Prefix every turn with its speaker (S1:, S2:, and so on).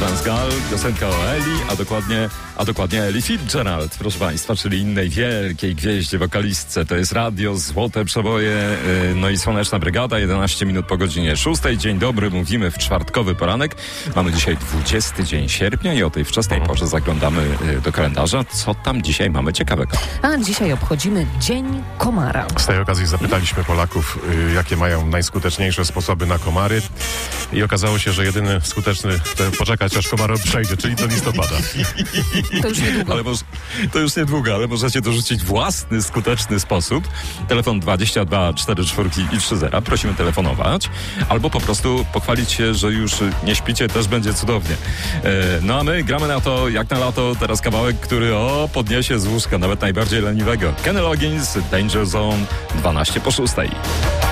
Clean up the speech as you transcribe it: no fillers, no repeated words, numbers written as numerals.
S1: Terence Gall, piosenka o Eli, a dokładnie Ellie Fitzgerald, proszę Państwa, czyli innej wielkiej gwieździe, wokalistce. To jest radio, złote przeboje, no i Słoneczna Brygada, 11 minut po godzinie 6. Dzień dobry, mówimy w czwartkowy poranek. Mamy dzisiaj 20 dzień sierpnia i o tej wczesnej porze zaglądamy do kalendarza. Co tam dzisiaj mamy ciekawego?
S2: A dzisiaj obchodzimy Dzień Komara.
S3: Z tej okazji zapytaliśmy Polaków, jakie mają najskuteczniejsze sposoby na komary i okazało się, że jedyny skuteczny to poczekać, aż komar przejdzie, czyli do listopada.
S2: To już niedługo.
S1: To już niedługo, ale możecie dorzucić własny, skuteczny sposób. Telefon 22 44 i 30. Prosimy telefonować. Albo po prostu pochwalić się, że już nie śpicie, też będzie cudownie. No a my gramy na to, jak na lato. Teraz kawałek, który podniesie z łóżka nawet najbardziej leniwego. Kenny Loggins, Danger Zone, 12 po 6.